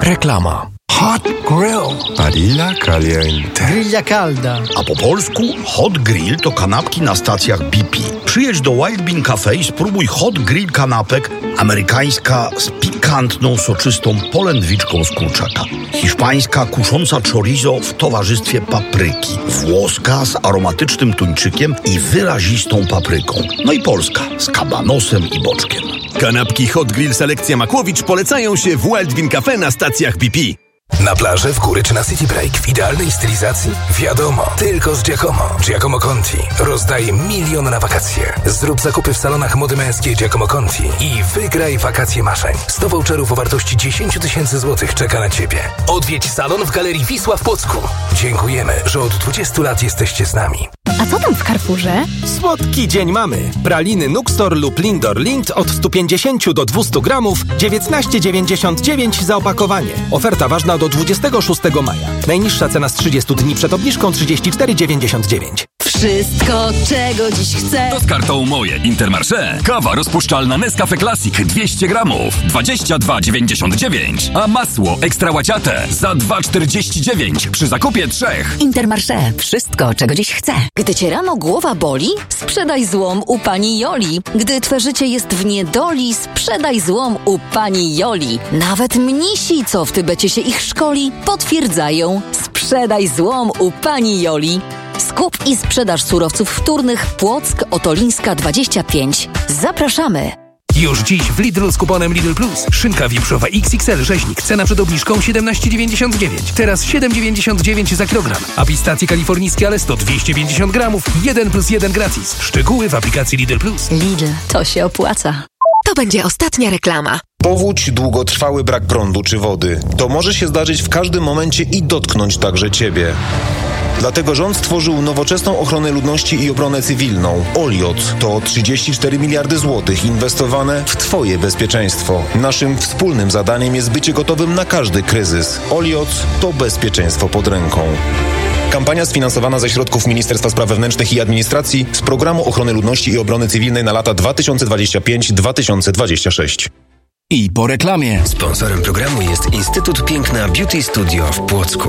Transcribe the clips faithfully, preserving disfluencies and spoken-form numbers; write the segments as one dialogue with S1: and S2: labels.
S1: Reklama.
S2: Hot grill.
S1: Parilla caliente.
S2: Grilla calda.
S3: A po polsku hot grill to kanapki na stacjach B P. Przyjedź do Wild Bean Cafe i spróbuj hot grill kanapek amerykańska z pikantną, soczystą polędwiczką z kurczaka. Hiszpańska kusząca chorizo w towarzystwie papryki. Włoska z aromatycznym tuńczykiem i wyrazistą papryką. No i polska z kabanosem i boczkiem.
S4: Kanapki Hot Grill Selekcja Makłowicz polecają się w Wild Bean Cafe na stacjach B P.
S5: Na plaży, w góry czy na City Break w idealnej stylizacji? Wiadomo, tylko z Giacomo. Giacomo Conti rozdaje milion na wakacje. Zrób zakupy w salonach mody męskiej Giacomo Conti i wygraj wakacje marzeń. sto voucherów o wartości dziesięć tysięcy złotych czeka na Ciebie. Odwiedź salon w Galerii Wisła w Płocku. Dziękujemy, że od dwudziestu lat jesteście z nami.
S6: A co tam w Carrefourze?
S4: Słodki dzień mamy. Praliny Nuxtor lub Lindor Lind od sto pięćdziesiąt do dwustu gramów, dziewiętnaście dziewięćdziesiąt dziewięć za opakowanie. Oferta ważna do dwudziestego szóstego maja. Najniższa cena z trzydziestu dni przed obniżką trzydzieści cztery dziewięćdziesiąt dziewięć.
S6: Wszystko, czego dziś chcę.
S7: To z kartą Moje Intermarché. Kawa rozpuszczalna Nescafe Classic dwieście gramów, dwadzieścia dwa dziewięćdziesiąt dziewięć. A masło ekstra łaciate za dwa czterdzieści dziewięć przy zakupie trzech.
S6: Intermarché. Wszystko, czego dziś chcę. Gdy cię rano głowa boli, sprzedaj złom u pani Joli. Gdy twe życie jest w niedoli, sprzedaj złom u pani Joli. Nawet mnisi, co w Tybecie się ich szkoli, potwierdzają. Sprzedaj złom u pani Joli. Skup i sprzedaż surowców wtórnych Płock, Otolińska dwadzieścia pięć. Zapraszamy!
S8: Już dziś w Lidl z kuponem Lidl Plus. Szynka wieprzowa X X L rzeźnik. Cena przed obniżką siedemnaście dziewięćdziesiąt dziewięć. Teraz siedem dziewięćdziesiąt dziewięć za kilogram. A pistacje kalifornijskie Alesto dwieście pięćdziesiąt gramów. jeden plus jeden gratis. Szczegóły w aplikacji Lidl Plus.
S6: Lidl, to się opłaca.
S9: To będzie ostatnia reklama.
S10: Powódź, długotrwały brak prądu czy wody. To może się zdarzyć w każdym momencie i dotknąć także Ciebie. Dlatego rząd stworzył nowoczesną ochronę ludności i obronę cywilną. Oliot to trzydzieści cztery miliardy złotych inwestowane w Twoje bezpieczeństwo. Naszym wspólnym zadaniem jest bycie gotowym na każdy kryzys. Oliot to bezpieczeństwo pod ręką. Kampania sfinansowana ze środków Ministerstwa Spraw Wewnętrznych i Administracji z Programu Ochrony Ludności i Obrony Cywilnej na lata dwa tysiące dwudziesty piąty do dwa tysiące dwudziestego szóstego.
S1: I po reklamie.
S5: Sponsorem programu jest Instytut Piękna Beauty Studio w Płocku.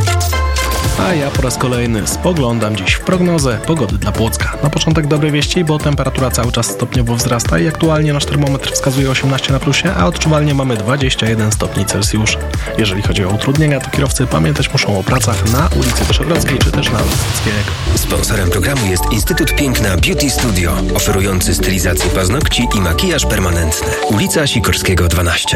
S8: A ja po raz kolejny spoglądam dziś w prognozę pogody dla Płocka. Na początek dobre wieści, bo temperatura cały czas stopniowo wzrasta i aktualnie nasz termometr wskazuje osiemnaście na plusie, a odczuwalnie mamy dwadzieścia jeden stopni Celsjusza. Jeżeli chodzi o utrudnienia, to kierowcy pamiętać muszą o pracach na ulicy Wyszogrodzkiej czy też na Lotnickiego.
S5: Sponsorem programu jest Instytut Piękna Beauty Studio, oferujący stylizację paznokci i makijaż permanentny. Ulica Sikorskiego dwanaście.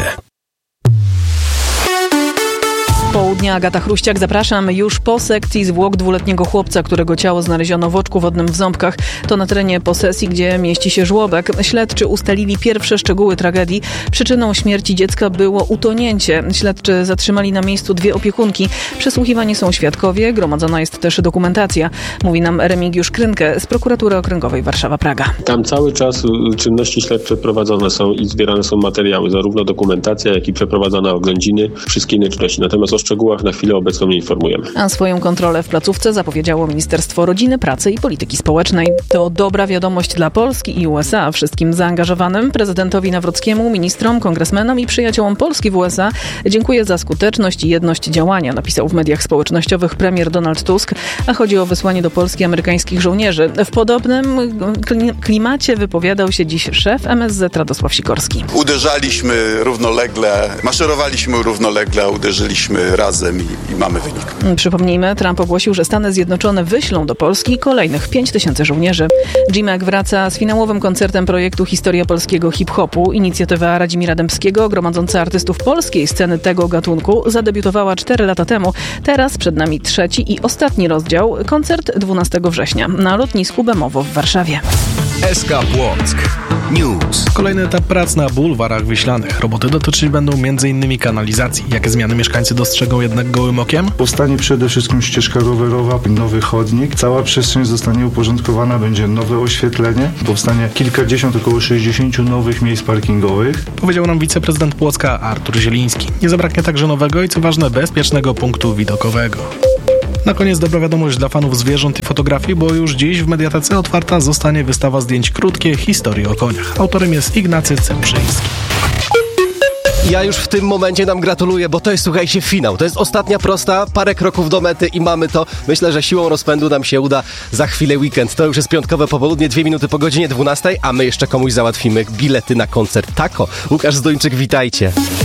S11: Południa, Agata Chruściak, zapraszam już po sekcji zwłok dwuletniego chłopca, którego ciało znaleziono w oczku wodnym w Ząbkach. To na terenie posesji, gdzie mieści się żłobek. Śledczy ustalili pierwsze szczegóły tragedii. Przyczyną śmierci dziecka było utonięcie. Śledczy zatrzymali na miejscu dwie opiekunki. Przesłuchiwani są świadkowie, gromadzona jest też dokumentacja. Mówi nam Remigiusz Krynkę z Prokuratury Okręgowej Warszawa-Praga.
S12: Tam cały czas czynności śledcze prowadzone są i zbierane są materiały, zarówno dokumentacja, jak i przeprowadzone oględziny, wszystkie inne czynności. Natomiast o szczegółach na chwilę obecną nie informujemy.
S11: A swoją kontrolę w placówce zapowiedziało Ministerstwo Rodziny, Pracy i Polityki Społecznej. To dobra wiadomość dla Polski i U S A. Wszystkim zaangażowanym, prezydentowi Nawrockiemu, ministrom, kongresmenom i przyjaciołom Polski w U S A dziękuję za skuteczność i jedność działania, napisał w mediach społecznościowych premier Donald Tusk, a chodzi o wysłanie do Polski amerykańskich żołnierzy. W podobnym klimacie wypowiadał się dziś szef M S Z Radosław Sikorski.
S13: Uderzaliśmy równolegle, maszerowaliśmy równolegle, uderzyliśmy razem i, i mamy wynik.
S11: Przypomnijmy, Trump ogłosił, że Stany Zjednoczone wyślą do Polski kolejnych pięć tysięcy żołnierzy. G-Mac wraca z finałowym koncertem projektu Historia polskiego hip-hopu. Inicjatywa Radzimira Dębskiego, gromadząca artystów polskiej sceny tego gatunku, zadebiutowała cztery lata temu. Teraz przed nami trzeci i ostatni rozdział. Koncert dwunastego września na lotnisku Bemowo w Warszawie.
S1: S K Płock News.
S8: Kolejny etap prac na bulwarach wiślanych. Roboty dotyczyć będą między innymi kanalizacji. Jakie zmiany mieszkańcy dostrzegą jednak gołym okiem?
S14: Powstanie przede wszystkim ścieżka rowerowa, nowy chodnik. Cała przestrzeń zostanie uporządkowana, będzie nowe oświetlenie. Powstanie kilkadziesiąt, około sześćdziesięciu nowych miejsc parkingowych.
S8: Powiedział nam wiceprezydent Płocka Artur Zieliński. Nie zabraknie także nowego i co ważne bezpiecznego punktu widokowego. Na koniec dobra wiadomość dla fanów zwierząt i fotografii, bo już dziś w Mediatece otwarta zostanie wystawa zdjęć krótkie Historii o koniach. Autorem jest Ignacy Cemprzyński.
S15: Ja już w tym momencie nam gratuluję, bo to jest, słuchajcie, finał. To jest ostatnia prosta, parę kroków do mety i mamy to. Myślę, że siłą rozpędu nam się uda za chwilę weekend. To już jest piątkowe popołudnie, dwie minuty po godzinie dwunastej, a my jeszcze komuś załatwimy bilety na koncert Tako. Łukasz Zduńczyk, witajcie.